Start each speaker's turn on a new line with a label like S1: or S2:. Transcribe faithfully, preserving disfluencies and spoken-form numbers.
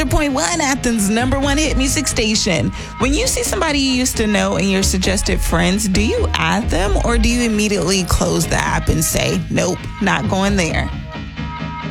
S1: hundred point one, Athens' number one hit music station. When you see somebody you used to know in your suggested friends, do you add them or do you immediately close the app and say, nope, not going there?